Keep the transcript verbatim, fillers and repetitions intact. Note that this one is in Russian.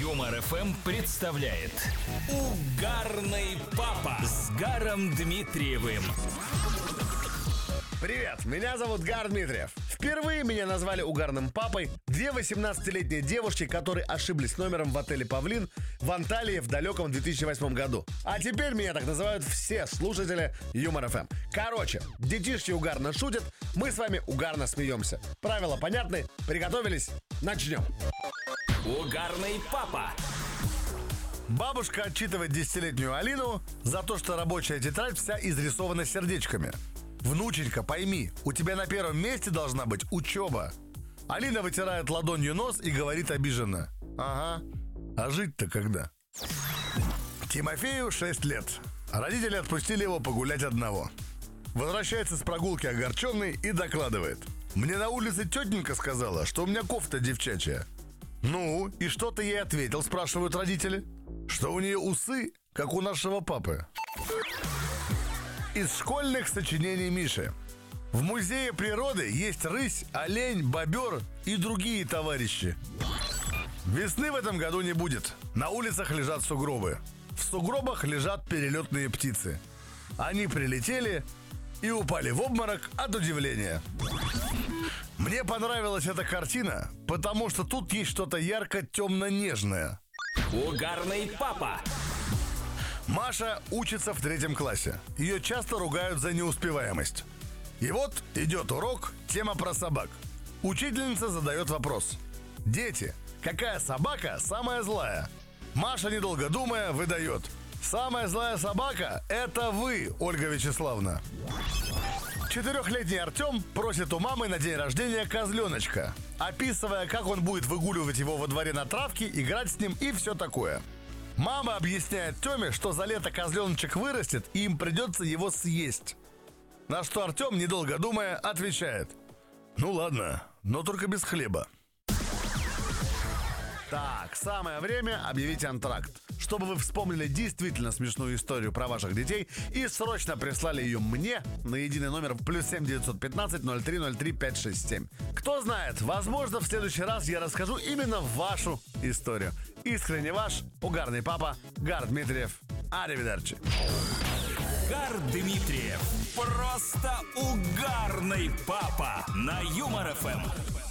Юмор эф эм представляет Угарный папа с Гаром Дмитриевым. Привет, меня зовут Гар Дмитриев. Впервые меня назвали угарным папой две восемнадцатилетние девушки, которые ошиблись номером в отеле «Павлин» в Анталии в далеком две тысячи восьмом году. А теперь меня так называют все слушатели Юмор эф эм. Короче, детишки угарно шутят, мы с вами угарно смеемся. Правила понятны? Приготовились? Начнем. Угарный папа. Бабушка отчитывает десятилетнюю Алину за то, что рабочая тетрадь вся изрисована сердечками. «Внученька, пойми, у тебя на первом месте должна быть учеба». Алина вытирает ладонью нос и говорит обиженно: «Ага, а жить-то когда?» Тимофею шесть лет. Родители отпустили его погулять одного. Возвращается с прогулки огорченный и докладывает: «Мне на улице тетенька сказала, что у меня кофта девчачья». «Ну, и что ты ей ответил?» — спрашивают родители. «Что у нее усы, как у нашего папы». Из школьных сочинений Миши. В музее природы есть рысь, олень, бобер и другие товарищи. Весны в этом году не будет. На улицах лежат сугробы. В сугробах лежат перелетные птицы. Они прилетели и упали в обморок от удивления. Мне понравилась эта картина, потому что тут есть что-то ярко-темно-нежное. Угарный папа. Маша учится в третьем классе. Ее часто ругают за неуспеваемость. И вот идет урок, тема про собак. Учительница задает вопрос: «Дети, какая собака самая злая?» Маша, недолго думая, выдает: «Самая злая собака – это вы, Ольга Вячеславовна». Четырехлетний Артем просит у мамы на день рождения козленочка, описывая, как он будет выгуливать его во дворе на травке, играть с ним и все такое. Мама объясняет Тёме, что за лето козленочек вырастет, и им придется его съесть. На что Артем, недолго думая, отвечает: «Ну ладно, но только без хлеба». Так, самое время объявить антракт, чтобы вы вспомнили действительно смешную историю про ваших детей и срочно прислали ее мне на единый номер плюс семь девятьсот пятнадцать ноль три ноль три пять шесть семь. Кто знает, возможно, в следующий раз я расскажу именно вашу историю. Искренне ваш угарный папа Гар Дмитриев. Аривидерчи. Гар Дмитриев. Просто угарный папа на Юмор эф эм.